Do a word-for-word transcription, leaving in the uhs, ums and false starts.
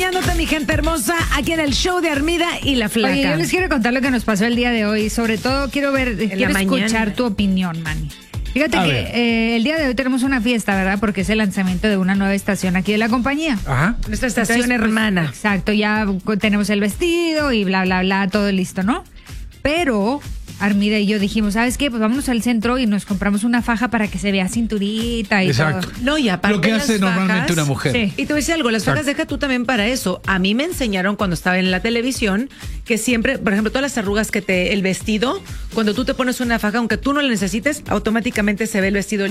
acompañándote, mi gente hermosa, aquí en el show de Armida y la Flaca. Oye, yo les quiero contar lo que nos pasó el día de hoy. Sobre todo quiero ver, En quiero la escuchar mañana. tu opinión, Manny. Fíjate A que ver. eh, el día de hoy tenemos una fiesta, ¿verdad? Porque es el lanzamiento de una nueva estación aquí de la compañía. Ajá. Nuestra estación Entonces, pues, hermana. Exacto, ya tenemos el vestido y bla, bla, bla, todo listo, ¿no? Pero Armida y yo dijimos, ¿sabes qué? Pues vámonos al centro y nos compramos una faja para que se vea cinturita y Exacto. todo. No, y aparte Lo que las hace normalmente fajas- una mujer. Sí. Y te voy a decir algo, las fajas Exacto. deja tú también para eso. A mí me enseñaron cuando estaba en la televisión que siempre, por ejemplo, todas las arrugas que te, el vestido, cuando tú te pones una faja, aunque tú no la necesites, automáticamente se ve el vestido